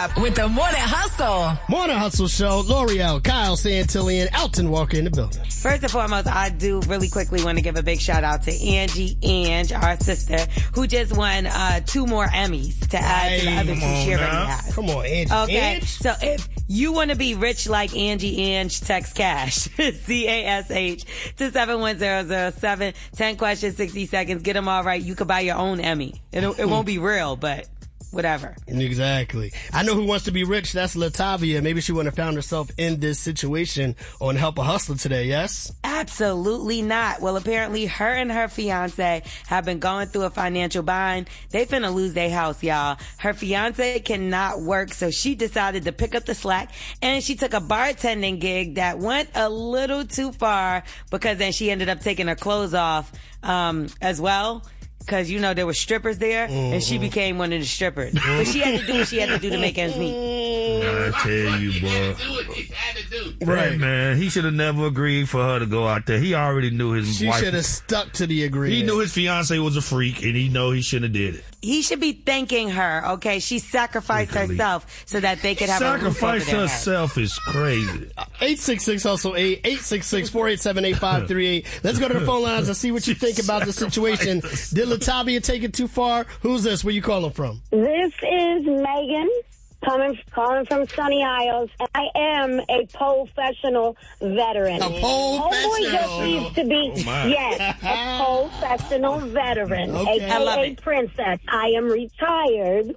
up with the Morning Hustle. Morning Hustle Show. L'Oreal, Kyle Santillan, Elton Walker in the building. First and foremost, I do really quickly want to give a big shout out to Ange, our sister, who just won 2 more Emmys to add to the other 2 she already has. Come on, Angie. Okay, Ange? so if you want to be rich like Ange, text CASH, CASH, to 71007. 10 questions, 60 seconds. Get them all right. You could buy your own Emmy. It won't be real, but whatever. Exactly. I know who wants to be rich. That's Latavia. Maybe she wouldn't have found herself in this situation on Help a Hustler today, yes? Absolutely not. Well, apparently her and her fiance have been going through a financial bind. They finna lose their house, y'all. Her fiance cannot work, so she decided to pick up the slack, and she took a bartending gig that went a little too far, because then she ended up taking her clothes off as well. Because, you know, there were strippers there, and she became one of the strippers. But she had to do what she had to do to make ends meet. I tell you, boy. Right, man. He should have never agreed for her to go out there. He already knew his She wife. should have stuck to the agreement. He knew his fiance was a freak, and he know he shouldn't have did it. He should be thanking her, okay? She sacrificed herself so that they could have a roof over Sacrifice their head. herself is crazy. 866-HUSTLE-8, 866-487-8538. Let's go to the phone lines and see what you think about the situation. Did Latavia take it too far? Who's this? Where you calling from? This is Megan, calling from Sunny Isles. I am a professional veteran. A Homeboy just needs to be, yes, a professional veteran, Okay. I love a.k.a. it. princess. I am retired,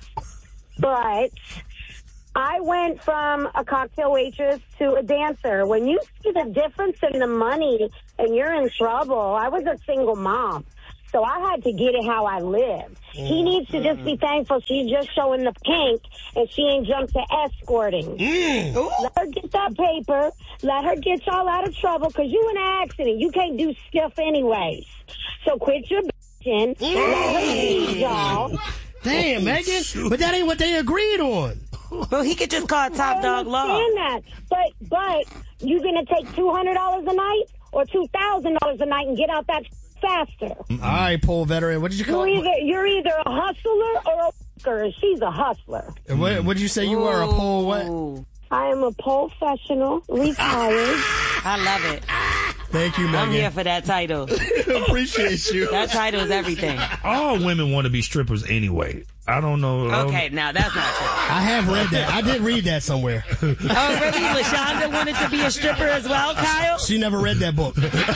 but I went from a cocktail waitress to a dancer. When you see the difference in the money and you're in trouble, I was a single mom. So I had to get it how I lived. He needs to just be thankful she's just showing the pink and she ain't jumped to escorting. Let her get that paper. Let her get y'all out of trouble, because you in an accident. You can't do stuff anyways. So quit your bitching. Let her leave y'all. Damn, Megan. But that ain't what they agreed on. Well, he could just call Top Dog Law. I understand that. But you going to take $200 a night or $2,000 a night and get out that faster? All right, pole veteran. What did you call it? You're either a hustler or a worker. She's a hustler. What did you say you were? A pole what? Ooh, I am a professional, retired. I love it. Thank you, Megan. I'm here for that title. Appreciate you. That title is everything. All women want to be strippers anyway. I don't know. Okay, now that's not true. I have read that. I did read that somewhere. Oh, really? LaShonda wanted to be a stripper as well, Kyle? She never read that book.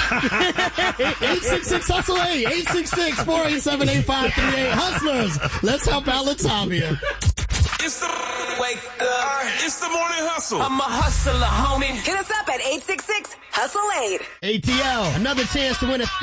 866-HUSTLE-8, 866-487-8538. Hustlers, let's help out Latavia. It's the wake up. It's the morning hustle. I'm a hustler, homie. Hit us up at 866-HUSTLE-8. ATL, another chance to win